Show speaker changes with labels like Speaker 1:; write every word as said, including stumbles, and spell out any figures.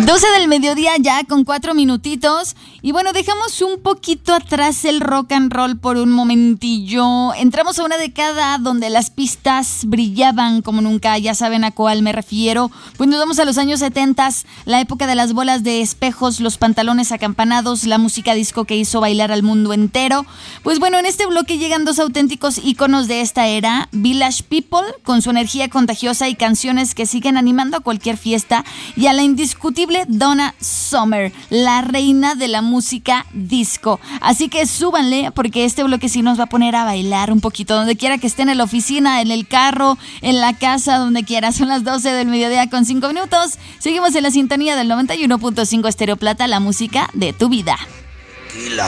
Speaker 1: doce del mediodía ya con cuatro minutitos. Y bueno, dejamos un poquito atrás el rock and roll por un momentillo. Entramos a una década donde las pistas brillaban como nunca. Ya saben a cuál me refiero. Pues nos vamos a los años setenta, la época de las bolas de espejos, los pantalones acampanados, la música disco que hizo bailar al mundo entero. Pues bueno, en este bloque llegan dos auténticos íconos de esta era. Village People, con su energía contagiosa y canciones que siguen animando a cualquier fiesta. Y a la indiscutible Donna Summer, la reina de la música disco. Así que súbanle, porque este bloque sí nos va a poner a bailar un poquito, donde quiera que estén, en la oficina, en el carro, en la casa, donde quiera. Son las doce del mediodía con cinco minutos. Seguimos en la sintonía del noventa y uno punto cinco Estéreo Plata, la música de tu vida.
Speaker 2: Tranquila,